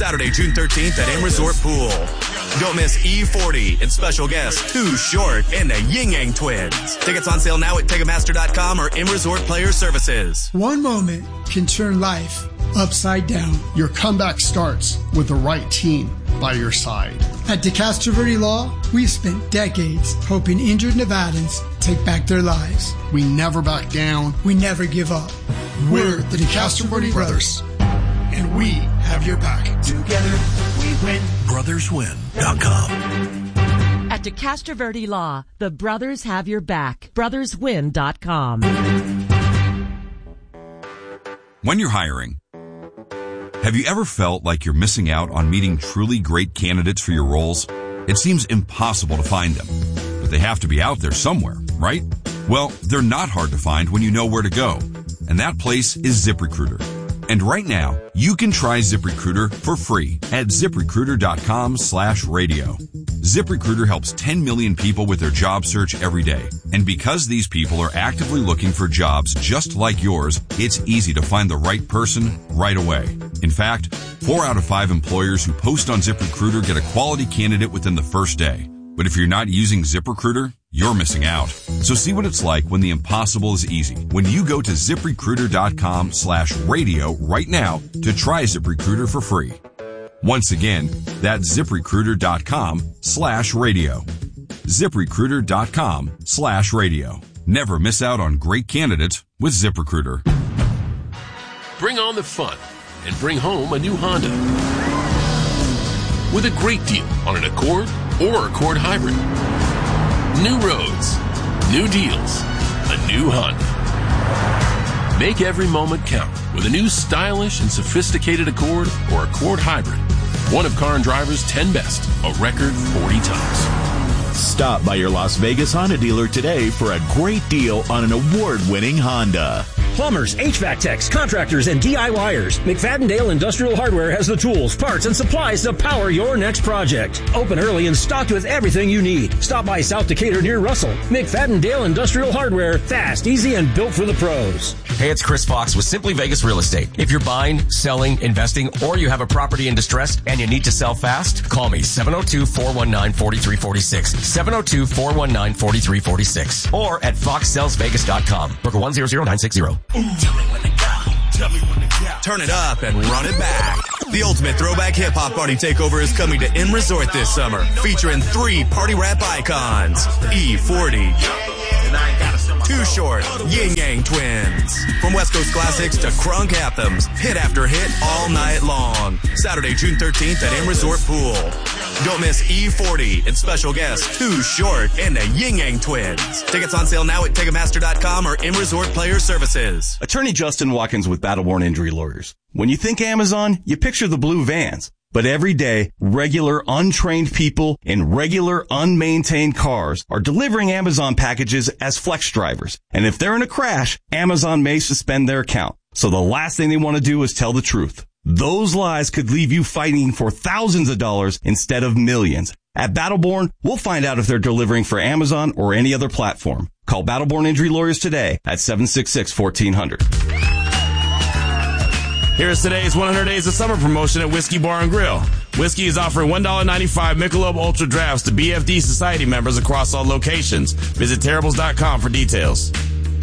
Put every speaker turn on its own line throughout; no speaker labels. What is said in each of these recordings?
Saturday, June 13th at M Resort Pool. Don't miss E40 and special guests Too Short and the Yin Yang Twins. Tickets on sale now at Ticketmaster.com or M Resort Player Services.
One moment can turn life upside down.
Your comeback starts with the right team by your side.
At DeCastro Verde Law, we've spent decades helping injured Nevadans take back their lives.
We never back down.
We never give up.
We're the DeCastro Verde Brothers, and we have your back.
Together, we win.
BrothersWin.com.
At DeCastro Verde Law, the brothers have your back. BrothersWin.com.
When you're hiring, have you ever felt like you're missing out on meeting truly great candidates for your roles? It seems impossible to find them, but they have to be out there somewhere, right? Well, they're not hard to find when you know where to go, and that place is ZipRecruiter. And right now, you can try ZipRecruiter for free at ZipRecruiter.com/radio. ZipRecruiter helps 10 million people with their job search every day. And because these people are actively looking for jobs just like yours, it's easy to find the right person right away. In fact, 4 out of 5 employers who post on ZipRecruiter get a quality candidate within the first day. But if you're not using ZipRecruiter, you're missing out. So see what it's like when the impossible is easy. When you go to ZipRecruiter.com/radio right now to try ZipRecruiter for free. Once again, that's ZipRecruiter.com/radio. ZipRecruiter.com/radio. Never miss out on great candidates with ZipRecruiter.
Bring on the fun and bring home a new Honda with a great deal on an Accord or Accord Hybrid. New roads, new deals, a new Honda. Make every moment count with a new stylish and sophisticated Accord or Accord Hybrid. One of Car and Driver's 10 best, a record 40 times.
Stop by your Las Vegas Honda dealer today for a great deal on an award-winning Honda.
Plumbers, HVAC techs, contractors, and DIYers. McFadden-Dale Industrial Hardware has the tools, parts, and supplies to power your next project. Open early and stocked with everything you need. Stop by South Decatur near Russell. McFadden-Dale Industrial Hardware. Fast, easy, and built for the pros.
Hey, it's Chris Fox with Simply Vegas Real Estate. If you're buying, selling, investing, or you have a property in distress and you need to sell fast, call me 702-419-4346. 702-419-4346. Or at foxsellsvegas.com. Broker 100960.
Tell me when to go. Turn it up and run it back. The ultimate throwback hip-hop party takeover is coming to M Resort this summer, featuring 3 party rap icons, E40, Too Short, Yin Yang Twins. From West Coast classics to crunk anthems, hit after hit all night long. Saturday, June 13th at M Resort Pool. Don't miss E40 and special guests Too Short and the Yin Yang Twins. Tickets on sale now at Ticketmaster.com or M Resort Player Services.
Attorney Justin Watkins with Battleborn Injury Lawyers. When you think Amazon, you picture the blue vans. But every day, regular untrained people in regular unmaintained cars are delivering Amazon packages as flex drivers. And if they're in a crash, Amazon may suspend their account. So the last thing they want to do is tell the truth. Those lies could leave you fighting for thousands of dollars instead of millions. At Battleborn, we'll find out if they're delivering for Amazon or any other platform. Call Battleborn Injury Lawyers today at 766-1400.
Here's today's 100 Days of Summer promotion at Whiskey Bar and Grill. Whiskey is offering $1.95 Michelob Ultra Drafts to BFD Society members across all locations. Visit Terribles.com for details.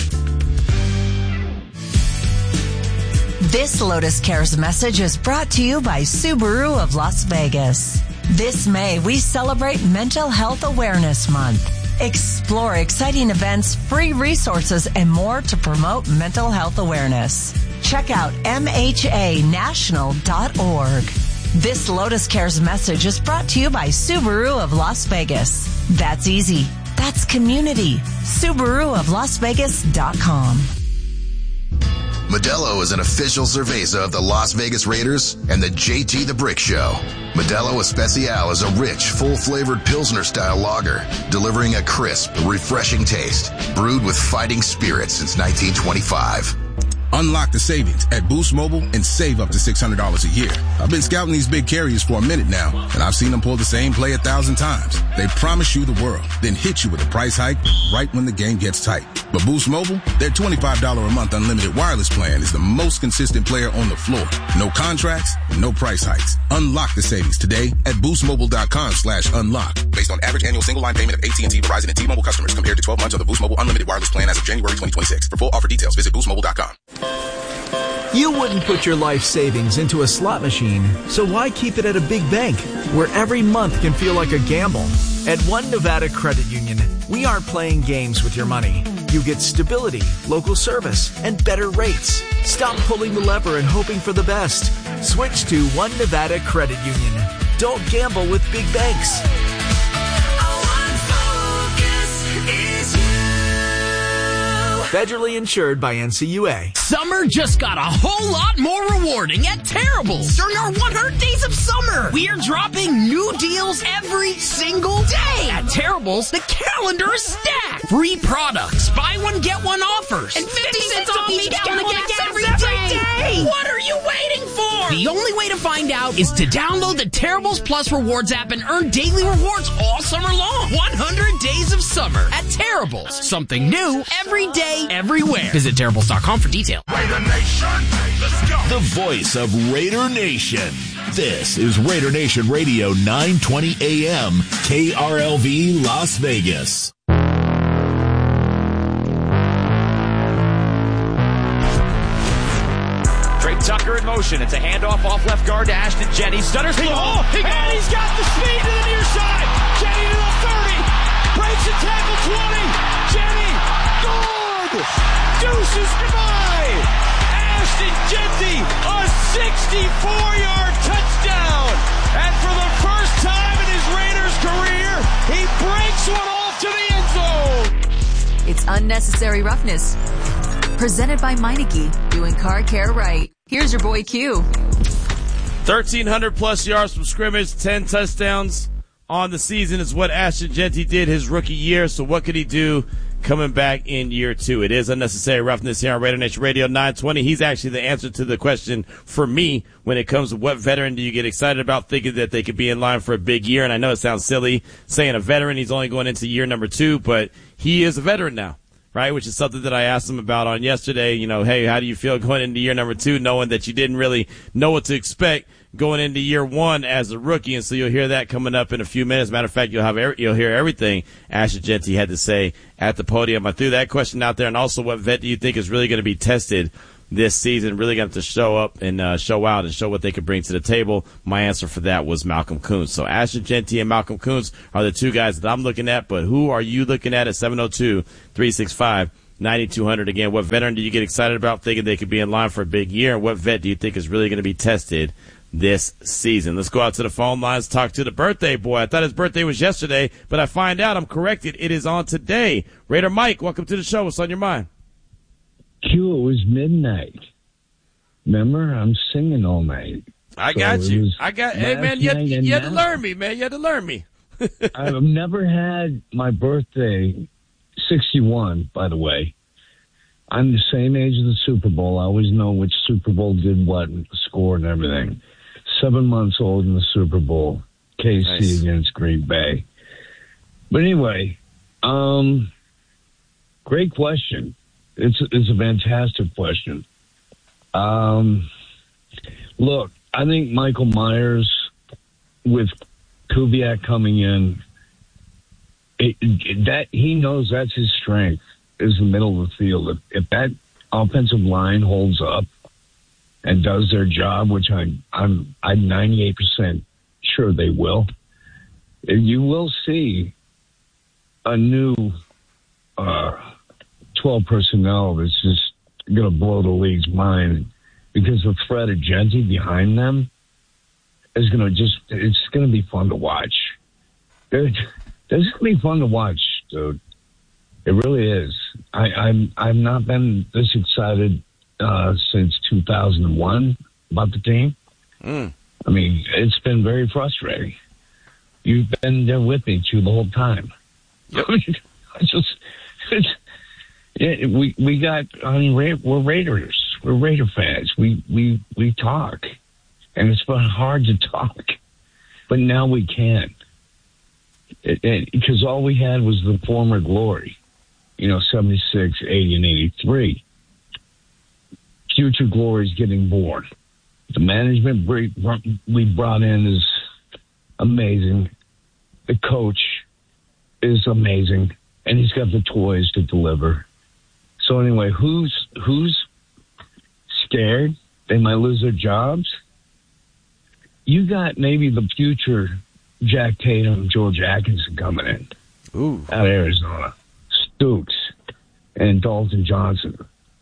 This Lotus Cares message is brought to you by Subaru of Las Vegas. This May, we celebrate Mental Health Awareness Month. Explore exciting events, free resources, and more to promote mental health awareness. Check out MHAnational.org. This Lotus Cares message is brought to you by Subaru of Las Vegas. That's easy. That's community. SubaruofLasVegas.com.
Modelo is an official cerveza of the Las Vegas Raiders and the JT the Brick Show. Modelo Especial is a rich, full-flavored Pilsner-style lager, delivering a crisp, refreshing taste, brewed with fighting spirit since 1925.
Unlock the savings at Boost Mobile and save up to $600 a year. I've been scouting these big carriers for a minute now, and I've seen them pull the same play 1,000 times. They promise you the world, then hit you with a price hike right when the game gets tight. But Boost Mobile, their $25 a month unlimited wireless plan is the most consistent player on the floor. No contracts, no price hikes. Unlock the savings today at boostmobile.com/unlock. Based on average annual single line payment of AT&T, Verizon, and T-Mobile customers compared to 12 months of the Boost Mobile unlimited wireless plan as of January 2026. For full offer details, visit boostmobile.com.
You wouldn't put your life savings into a slot machine, so why keep it at a big bank where every month can feel like a gamble? At One Nevada Credit Union, we aren't playing games with your money. You get stability, local service, and better rates. Stop pulling the lever and hoping for the best. Switch to One Nevada Credit Union. Don't gamble with big banks. Federally insured by NCUA.
Summer just got a whole lot more rewarding at Terrible's during our 100 Days of Summer. We are dropping new deals every single day. At Terrible's, the calendar is stacked. Free products, buy one, get one offers, and 50 cents off each gallon of gas every day. What are you waiting for? The only way to find out is to download the Terrible's Plus Rewards app and earn daily rewards all summer long. 100 Days of Summer at Terrible's. Something new every day, everywhere. Visit Terrible's.com for details.
Raider Nation, let's go.
The voice of Raider Nation. This is Raider Nation Radio 920 AM, KRLV Las Vegas.
Trey Tucker in motion. It's a handoff off left guard to Ashton Jennings. Stutters.
And he's got the speed to the near side. Jenny to the 30. Breaks the tackle 20. Jenny. Good. Deuces goodbye. Ashton Jeanty, a 64-yard touchdown. And for the first time in his Raiders career, he breaks one off to the end zone.
It's Unnecessary Roughness. Presented by Meineke, doing car care right. Here's your boy Q.
1,300 plus yards from scrimmage, 10 touchdowns on the season is what Ashton Jeanty did his rookie year. So what could he do coming back in year two? It is Unnecessary Roughness here on Raider Nation Radio 920. He's actually the answer to the question for me when it comes to what veteran do you get excited about thinking that they could be in line for a big year. And I know it sounds silly saying a veteran. He's only going into year number 2, but he is a veteran now. Right, which is something that I asked him about on yesterday. You know, hey, how do you feel going into year number 2, knowing that you didn't really know what to expect going into year 1 as a rookie? And so you'll hear that coming up in a few minutes. Matter of fact, you'll hear everything Ashton Jeanty had to say at the podium. I threw that question out there, and also what vet do you think is really going to be tested this season, really going to show up and show out and show what they could bring to the table? My answer for that was Malcolm Koonce. So Ashton Jeanty and Malcolm Koonce are the two guys that I'm looking at, but who are you looking at 702-365-9200? Again, what veteran do you get excited about thinking they could be in line for a big year, and what vet do you think is really going to be tested this season? Let's go out to the phone lines, talk to the birthday boy. I thought his birthday was yesterday, but I find out I'm corrected. It is on today. Raider Mike, welcome to the show. What's on your mind?
Q, it was midnight. Remember, I'm singing all night.
I got you. Hey, man, you had to learn me, man. You had to learn me.
I've never had my birthday, 61, by the way. I'm the same age as the Super Bowl. I always know which Super Bowl did what, and the score and everything. 7 months old in the Super Bowl. KC against Green Bay. But anyway, great question. It's a fantastic question. Look, I think Michael Myers, with Kubiak coming in, that he knows that's his strength, is the middle of the field. If that offensive line holds up and does their job, which I'm 98% sure they will, you will see a new 12 personnel that's just going to blow the league's mind, because the threat of Jeanty behind them is going to it's going to be fun to watch. This is going to be fun to watch, dude. It really is. I've not been this excited since 2001 about the team. I mean, it's been very frustrating. You've been there with me through the whole time. Yep. we're Raiders. We're Raider fans. We talk, and it's been hard to talk, but now we can. Because all we had was the former glory, 76, 80, and 83. Future glory is getting born. The management we brought in is amazing. The coach is amazing, and he's got the toys to deliver. So anyway, who's scared they might lose their jobs? You got maybe the future Jack Tatum, George Atkinson coming in.
Ooh.
Out of Arizona. Stooks and Dalton Johnson.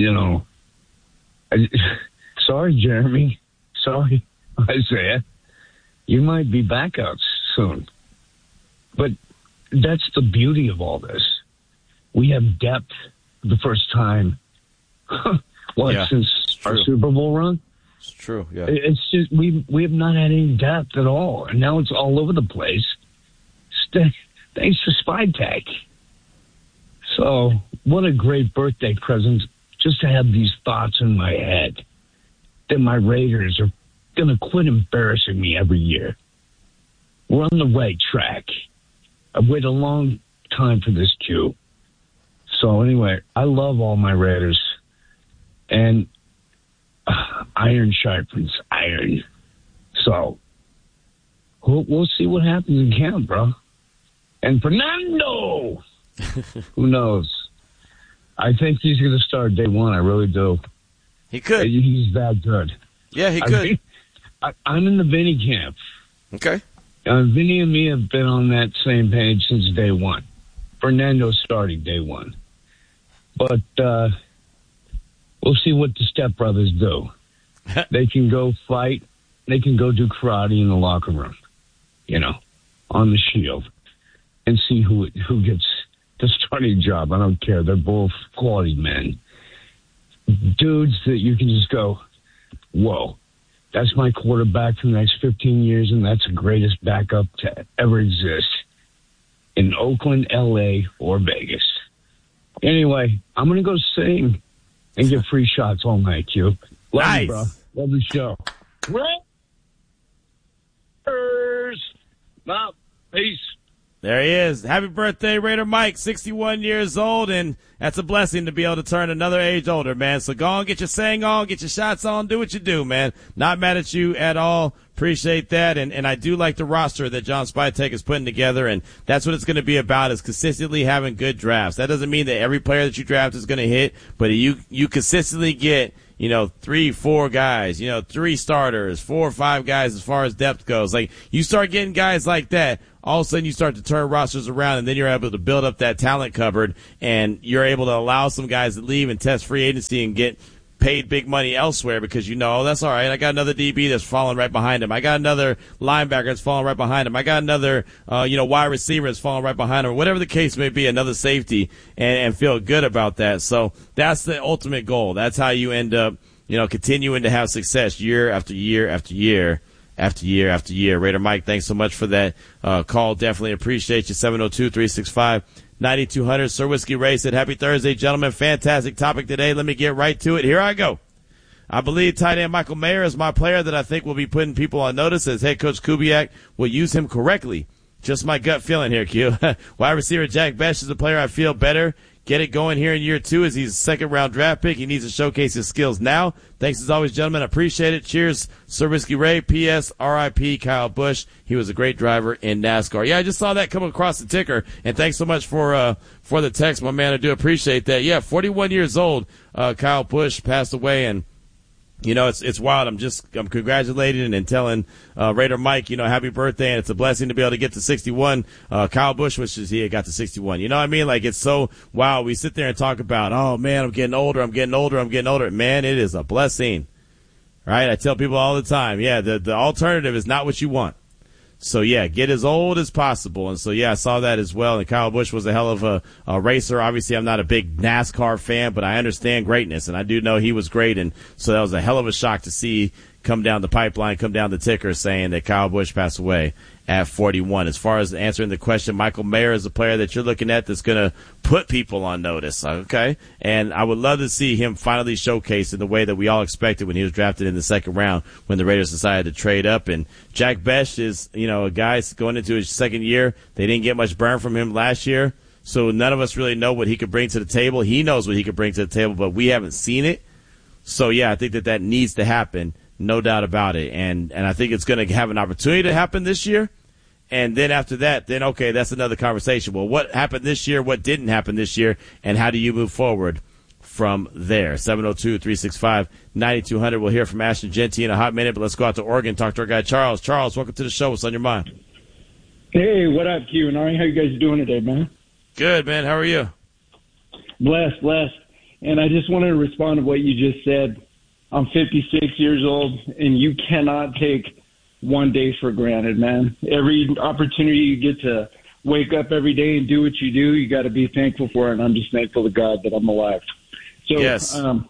Sorry, Jeremy. Sorry, Isaiah. You might be backouts soon. But that's the beauty of all this. We have depth the first time. Since our Super Bowl run?
It's true, yeah.
It's just we have not had any depth at all, and now it's all over the place. Thanks to Spytech. So, what a great birthday present just to have these thoughts in my head that my Raiders are going to quit embarrassing me every year. We're on the right track. I've waited a long time for this cue. So anyway, I love all my Raiders. And iron sharpens iron. So we'll see what happens in camp, bro. And Fernando, who knows? I think he's going to start day one. I really do.
He could.
He's that good.
Yeah, he could.
I'm in the Vinny camp.
Okay.
Vinny and me have been on that same page since day one. Fernando's starting day one. But we'll see what the stepbrothers do. They can go fight. They can go do karate in the locker room, on the shield, and see who gets the starting job. I don't care. They're both quality men. Dudes that you can just go, whoa, that's my quarterback for the next 15 years, and that's the greatest backup to ever exist in Oakland, L.A., or Vegas. Anyway, I'm going to go sing and get free shots all night, Q. Love you, bro. Love the show. Raiders. Peace.
There he is. Happy birthday, Raider Mike, 61 years old, and that's a blessing to be able to turn another age older, man. So go on, get your saying on, get your shots on, do what you do, man. Not mad at you at all. Appreciate that, and I do like the roster that John Spytek is putting together, and that's what it's going to be about, is consistently having good drafts. That doesn't mean that every player that you draft is going to hit, but you consistently get 3, 4 guys, 3 starters, 4 or 5 guys as far as depth goes. Like, you start getting guys like that, all of a sudden you start to turn rosters around, and then you're able to build up that talent cupboard, and you're able to allow some guys to leave and test free agency and get paid big money elsewhere because that's all right. I got another DB that's falling right behind him. I got another linebacker that's falling right behind him. I got another, wide receiver that's falling right behind him. Whatever the case may be, another safety, and feel good about that. So that's the ultimate goal. That's how you end up, continuing to have success year after year after year after year after year. Raider Mike, thanks so much for that call. Definitely appreciate you. 702-365-9200. Sir Whiskey Ray said, happy Thursday, gentlemen. Fantastic topic today. Let me get right to it. Here I go. I believe tight end Michael Mayer is my player that I think will be putting people on notice, as head coach Kubiak will use him correctly. Just my gut feeling here, Q. Wide receiver Jack Bech is a player I feel better. Get it going here in year 2 as he's a second-round draft pick. He needs to showcase his skills now. Thanks as always, gentlemen. I appreciate it. Cheers, Sir Whiskey Ray. P.S. R.I.P. Kyle Busch. He was a great driver in NASCAR. Yeah, I just saw that come across the ticker, and thanks so much for the text, my man. I do appreciate that. Yeah, 41 years old. Kyle Busch passed away, and it's wild. I'm congratulating and telling Raider Mike, happy birthday, and it's a blessing to be able to get to 61. Kyle Busch wishes he had got to 61. You know what I mean? Like, it's so wild. We sit there and talk about, oh man, I'm getting older. Man, it is a blessing, right? I tell people all the time, yeah, the alternative is not what you want. So, yeah, get as old as possible. And so, yeah, I saw that as well. And Kyle Busch was a hell of a racer. Obviously, I'm not a big NASCAR fan, but I understand greatness. And I do know he was great. And so that was a hell of a shock to see come down the pipeline, come down the ticker saying that Kyle Busch passed away at 41. As far as answering the question, Michael Mayer is a player that you're looking at that's going to put people on notice, okay? And I would love to see him finally showcased in the way that we all expected when he was drafted in the second round when the Raiders decided to trade up. And Jack Bech is, a guy going into his second year. They didn't get much burn from him last year, so none of us really know what he could bring to the table. He knows what he could bring to the table, but we haven't seen it. So, yeah, I think that needs to happen. No doubt about it. And I think it's going to have an opportunity to happen this year. And then after that, okay, that's another conversation. Well, what happened this year? What didn't happen this year? And how do you move forward from there? 702-365-9200. We'll hear from Ashton Jeanty in a hot minute, but let's go out to Oregon, talk to our guy Charles. Charles, welcome to the show. What's on your mind?
Hey, what up, Q and Ari? How you guys doing today, man?
Good, man. How are you?
Blessed. And I just wanted to respond to what you just said. I'm 56 years old, and you cannot take one day for granted, man. Every opportunity you get to wake up every day and do what you do, you got to be thankful for it, and I'm just thankful to God that I'm alive. So,
yes.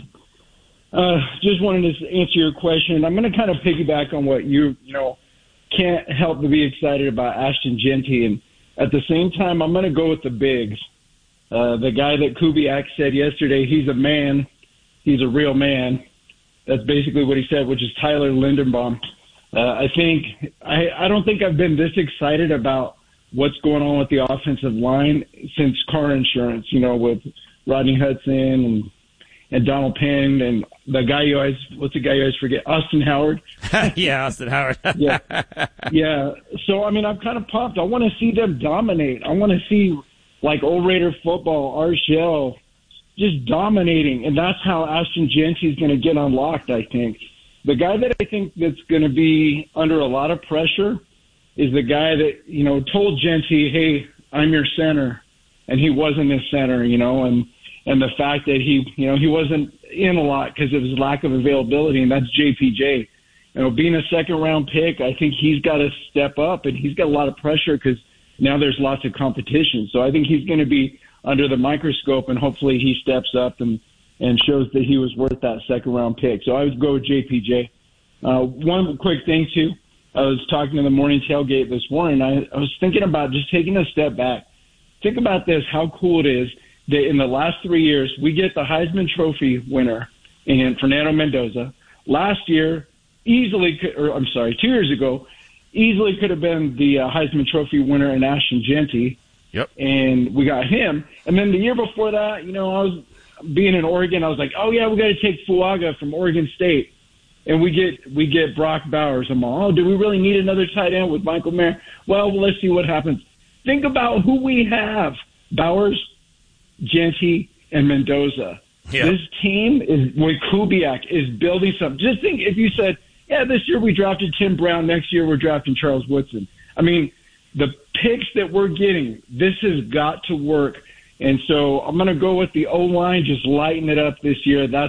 Just wanted to answer your question. I'm going to kind of piggyback on what you can't help but be excited about Ashton Jeanty, and at the same time, I'm going to go with the bigs. The guy that Kubiak said yesterday, he's a man. He's a real man. That's basically what he said, which is Tyler Linderbaum. I don't think I've been this excited about what's going on with the offensive line since car insurance, with Rodney Hudson and Donald Penn and the guy you always forget? Austin Howard.
Yeah, Austin Howard.
Yeah. So, I'm kind of pumped. I want to see them dominate. I want to see, like, old Raider football, RSL, just dominating. And that's how Ashton Jeanty is going to get unlocked, I think. The guy that I think that's going to be under a lot of pressure is the guy that, told Jeanty, hey, I'm your center. And he wasn't his center, and the fact that he wasn't in a lot because of his lack of availability, and that's JPJ. Being a second-round pick, I think he's got to step up, and he's got a lot of pressure because now there's lots of competition. So I think he's going to be under the microscope, and hopefully he steps up and shows that he was worth that second-round pick. So I would go with JPJ. One quick thing, too. I was talking to the morning tailgate this morning. I was thinking about just taking a step back. Think about this, how cool it is that in the last 3 years, we get the Heisman Trophy winner in Fernando Mendoza. Last year, 2 years ago, easily could have been the Heisman Trophy winner in Ashton Jeanty.
Yep.
And we got him. And then the year before that, I was being in Oregon, I was like, oh, yeah, we got to take Fuaga from Oregon State. And we get Brock Bowers. I'm all, do we really need another tight end with Michael Mayer? Well, let's see what happens. Think about who we have. Bowers, Jeanty, and Mendoza. Yep. This team is, with Kubiak, is building something. Just think if you said, yeah, this year we drafted Tim Brown, next year we're drafting Charles Woodson. The picks that we're getting, this has got to work. And so I'm going to go with the O-line, just lighten it up this year. That's